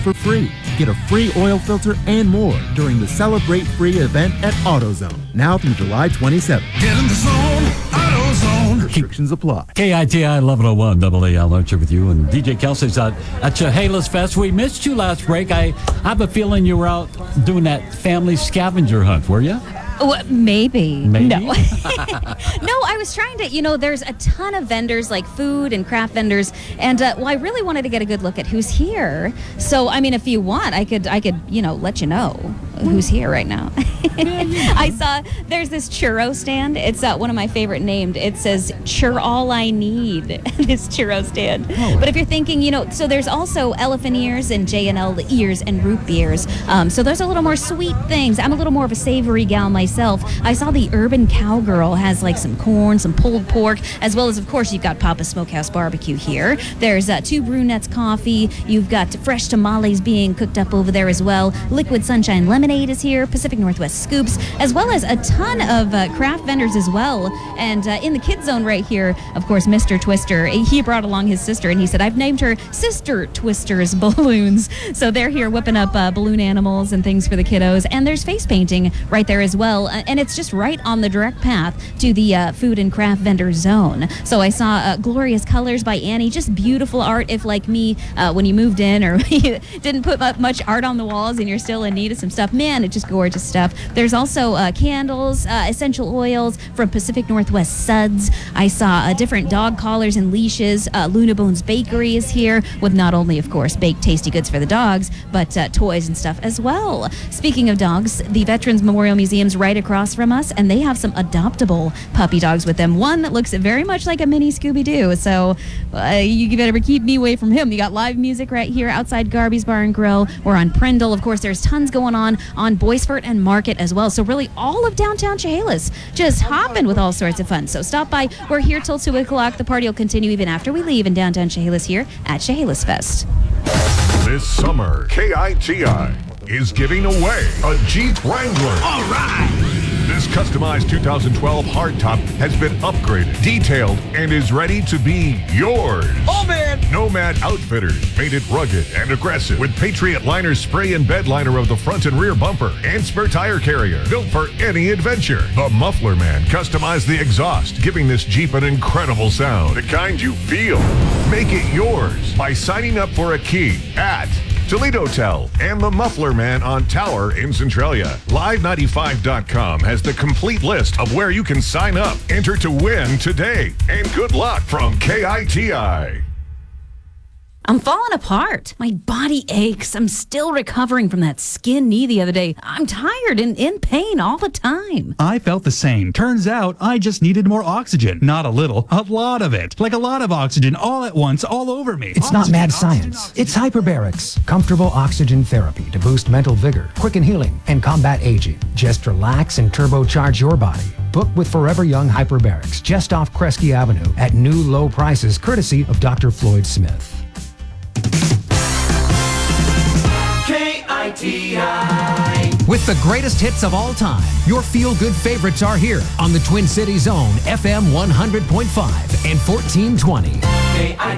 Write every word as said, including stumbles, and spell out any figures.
for free. Get a free oil filter and more during the Celebrate Free event at AutoZone, now through July twenty-seventh. Get in the zone, AutoZone. Restrictions apply. K I T I eleven oh one, Double A L Archer with you, and D J Kelsey's out at Chehalis Fest. We missed you last break. I have a feeling you were out doing that family scavenger hunt, were you? Well, maybe. Maybe? No. No, I was trying to, you know, there's a ton of vendors, like food and craft vendors, and, uh, well, I really wanted to get a good look at who's here. So, I mean, if you want, I could, I could, you know, let you know who's here right now. I saw, there's this churro stand. It's uh, one of my favorite named. It says, Chur All I Need, this churro stand. Oh. But if you're thinking, you know, so there's also elephant ears and J and L ears and root beers. Um, so there's a little more sweet things. I'm a little more of a savory gal myself. I saw the Urban Cowgirl has like some corn, some pulled pork, as well as, of course, you've got Papa's Smokehouse Barbecue here. There's uh, Two Brunettes Coffee. You've got fresh tamales being cooked up over there as well. Liquid Sunshine Lemonade is here. Pacific Northwest Scoops, as well as a ton of uh, craft vendors as well. And uh, in the kids zone right here, of course, Mister Twister, he brought along his sister, and he said, I've named her Sister Twister's Balloons. So they're here whipping up uh, balloon animals and things for the kiddos. And there's face painting right there as well. Uh, and it's just right on the direct path to the uh, food and craft vendor zone. So I saw uh, Glorious Colors by Annie, just beautiful art. If, like me, uh, when you moved in or you didn't put much art on the walls and you're still in need of some stuff, man, it's just gorgeous stuff. There's also uh, candles, uh, essential oils from Pacific Northwest Suds. I saw uh, different dog collars and leashes. Uh, Luna Bones Bakery is here with not only, of course, baked tasty goods for the dogs, but uh, toys and stuff as well. Speaking of dogs, the Veterans Memorial Museum's right across from us, and they have some adoptable puppy dogs with them. One that looks very much like a mini Scooby-Doo, so uh, you better keep me away from him. You got live music right here outside Garby's Bar and Grill. We're on Prindle. Of course, there's tons going on on Boisfort and Market as well. So really all of downtown Chehalis just hopping with all sorts of fun. So stop by. We're here till two o'clock. The party will continue even after we leave in downtown Chehalis here at Chehalis Fest. This summer, K I T I is giving away a Jeep Wrangler. All right. This customized two thousand twelve hardtop has been upgraded, detailed, and is ready to be yours. Oh, man. Nomad Outfitters made it rugged and aggressive with Patriot Liner spray and bed liner of the front and rear bumper and spare tire carrier, built for any adventure. The Muffler Man customized the exhaust, giving this Jeep an incredible sound, the kind you feel. Make it yours by signing up for a key at Toledo Tel and the Muffler Man on Tower in Centralia. Live ninety-five dot com has the complete list of where you can sign up. Enter to win today. And good luck from K I T I. I'm falling apart. My body aches. I'm still recovering from that skin knee the other day. I'm tired and in pain all the time. I felt the same. Turns out I just needed more oxygen. Not a little, a lot of it. Like a lot of oxygen all at once, all over me. It's not mad science. It's hyperbarics. Comfortable oxygen therapy to boost mental vigor, quicken healing, and combat aging. Just relax and turbocharge your body. Book with Forever Young Hyperbarics just off Kresge Avenue at new low prices courtesy of Doctor Floyd Smith. K I T I. With the greatest hits of all time, your feel-good favorites are here on the Twin Cities Zone, F M one hundred point five and fourteen twenty. K I T I.